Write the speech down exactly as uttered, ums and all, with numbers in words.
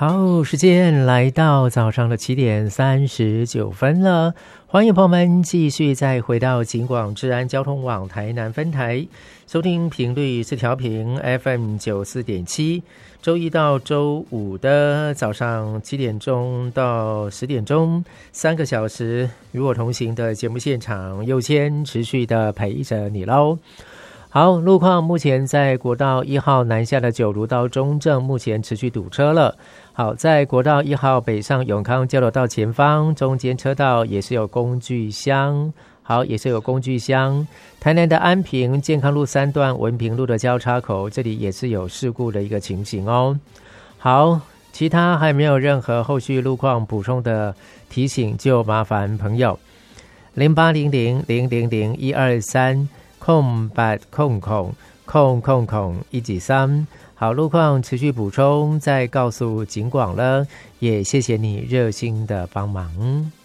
好，时间来到早上的七点三十九分了，欢迎朋友们继续再回到警广治安交通网台南分台，收听频率是调频 F M 九四点七，周一到周五的早上七点钟到十点钟，三个小时与我同行的节目现场，佑谦持续的陪着你喽。好，路况目前在国道一号南下的九如到中正，目前持续堵车了。好，在国道一号北上永康交流道前方，中间车道也是有工具箱，好，也是有工具箱。台南的安平健康路三段文平路的交叉口，这里也是有事故的一个情形哦。好，其他还没有任何后续路况补充的提醒，就麻烦朋友零八零零零零零一二三空八空空空空空一几三。好，路况持续补充，再告诉警广了，也谢谢你热心的帮忙。